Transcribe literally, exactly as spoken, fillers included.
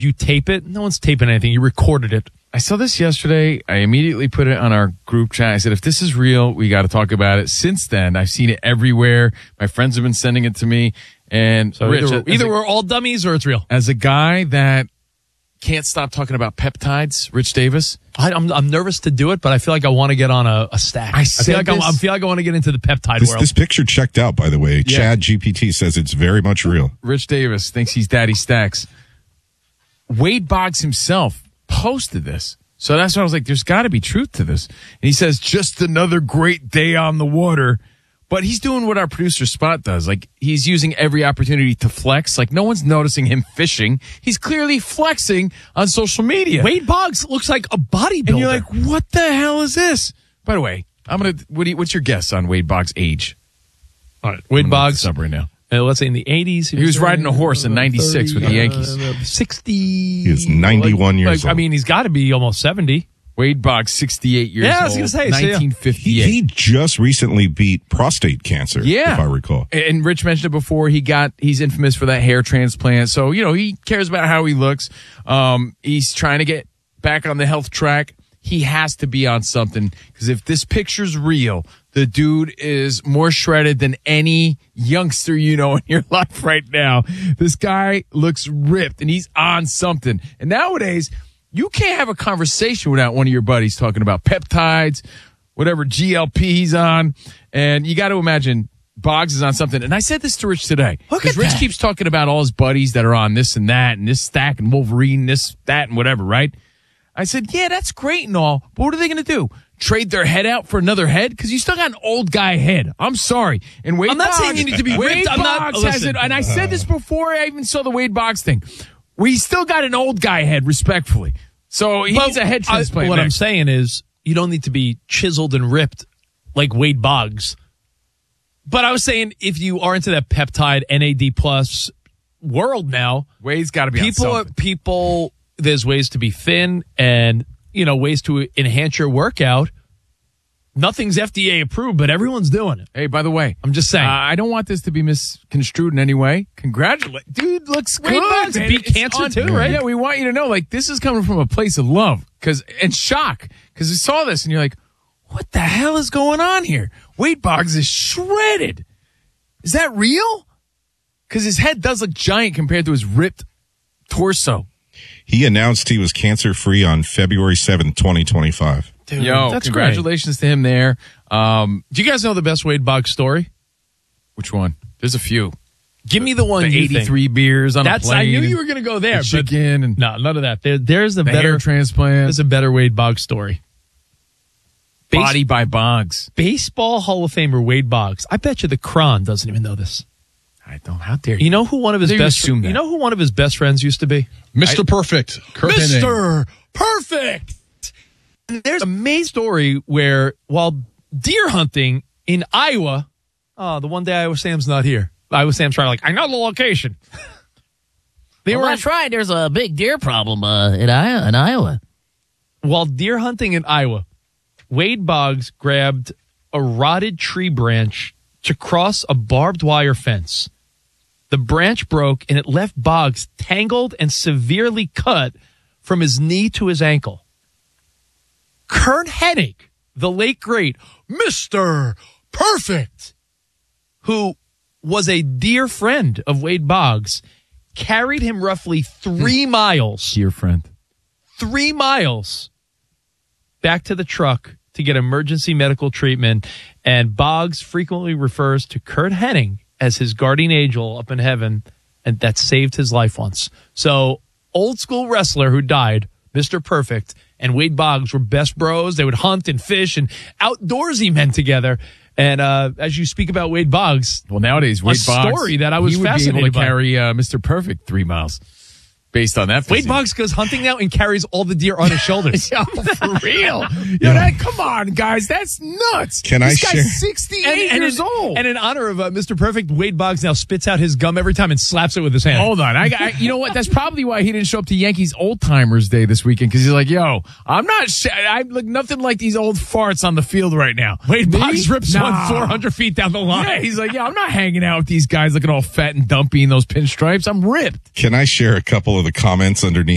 You tape it. No one's taping anything. You recorded it. I saw this yesterday. I immediately put it on our group chat. I said, if this is real, we got to talk about it. Since then, I've seen it everywhere. My friends have been sending it to me. And so Rich, either, either a, we're all dummies or it's real. As a guy that can't stop talking about peptides, Rich Davis. I, I'm I'm nervous to do it, but I feel like I want to get on a, a stack. I, I feel like this, I'm, I feel like I want to get into the peptide this, world. This picture checked out, by the way. Yeah. Chad G P T says it's very much real. Rich Davis thinks he's Daddy Stacks. Wade Boggs himself posted this. So that's why I was like, there's got to be truth to this. And he says, just another great day on the water. But he's doing what our producer Spot does. Like, he's using every opportunity to flex. Like, no one's noticing him fishing. He's clearly flexing on social media. Wade Boggs looks like a bodybuilder. And you're like, what the hell is this? By the way, I'm going to, what do you, what's your guess on Wade Boggs' age? All right, Wade Boggs. Up right now. Uh, let's say in the eighties. He, he was, was riding a horse in ninety-six with the Yankees. Uh, sixty. He is ninety-one like, years like, old. I mean, he's got to be almost seventy. Wade Boggs, sixty-eight years old. Yeah, I was going to say. nineteen fifty-eight. He, he just recently beat prostate cancer, yeah. if I recall. And Rich mentioned it before. He got, he's infamous for that hair transplant. So, you know, he cares about how he looks. Um, he's trying to get back on the health track. He has to be on something, because if this picture's real, the dude is more shredded than any youngster you know in your life right now. This guy looks ripped, and he's on something. And nowadays, you can't have a conversation without one of your buddies talking about peptides, whatever G L P he's on. And you got to imagine Boggs is on something. And I said this to Rich today. Because Rich that. keeps talking about all his buddies that are on this and that, and this stack and Wolverine, this, that, and whatever, right? I said, yeah, that's great and all, but what are they going to do? Trade their head out for another head? Because you still got an old guy head. I'm sorry. And Wade I'm not Boggs, saying you need to be Wade ripped. I'm not, Boggs has it, and I said this before I even saw the Wade Boggs thing. We still got an old guy head, respectfully. So he but needs a head transplant. I, what next. I'm saying is, you don't need to be chiseled and ripped like Wade Boggs. But I was saying, if you are into that peptide N A D plus world now, Wade's got to be people. on Are, something. people, there's ways to be thin and, you know, ways to enhance your workout. Nothing's F D A approved, but everyone's doing it. Hey, by the way, I'm just saying. Uh, I don't want this to be misconstrued in any way. Congratulate, dude. Looks Wade good. Boggs man. beat It's cancer on- too, right? Yeah, we want you to know, like, this is coming from a place of love, because and shock, because we saw this and you're like, what the hell is going on here? Wade Boggs is shredded. Is that real? Because his head does look giant compared to his ripped torso. He announced he was cancer-free on February seventh, twenty twenty-five. Dude, Yo, that's congratulations to him there. Um, great. Do you guys know the best Wade Boggs story? which one? There's a few. Give me the one The you eighty-three think. beers on That's, a plane. I knew you were going to go there. The But chicken and no, none of that. There, there's a the better hair transplant. There's a better Wade Boggs story. Base- Body by Boggs. Baseball Hall of Famer Wade Boggs. I bet you the Cron doesn't even know this. I don't. How dare you? You know who one of his How dare you best assume that? You know who one of his best friends used to be? Mister Perfect. Kurt Hennig. Mister Perfect. And there's a amazing story where while deer hunting in Iowa, oh, the one day Iowa Sam's not here. Iowa Sam's trying to like, I know the location. They well, were that's right. There's a big deer problem uh, in, Iowa, in Iowa. While deer hunting in Iowa, Wade Boggs grabbed a rotted tree branch to cross a barbed wire fence. The branch broke and it left Boggs tangled and severely cut from his knee to his ankle. Kurt Hennig, the late great Mister Perfect, who was a dear friend of Wade Boggs, carried him roughly three miles. Dear friend. Three miles back to the truck to get emergency medical treatment. And Boggs frequently refers to Kurt Hennig as his guardian angel up in heaven, and that saved his life once. So, old school wrestler who died, Mister Perfect, and Wade Boggs were best bros. They would hunt and fish and outdoorsy men together. And uh, as you speak about Wade Boggs, Well, nowadays, Wade a Boggs, story that I was he would be fascinated able to by. carry uh, Mister Perfect three miles based on that. Wade physique. Boggs goes hunting now and carries all the deer on his shoulders. Yo, for real. Yo, that, come on, guys. That's nuts. Can this I guy's share- sixty-eight years in, old. And in honor of uh, Mister Perfect, Wade Boggs now spits out his gum every time and slaps it with his hand. Hold on. I, I, you know what? That's probably why he didn't show up to Yankees Old Timers Day this weekend, because he's like, yo, I'm not, sh- I look nothing like these old farts on the field right now. Wade Me? Boggs rips Nah. one four hundred feet down the line. Yeah, he's like, yeah, I'm not hanging out with these guys looking all fat and dumpy in those pinstripes. I'm ripped. Can I share a couple of the comments underneath?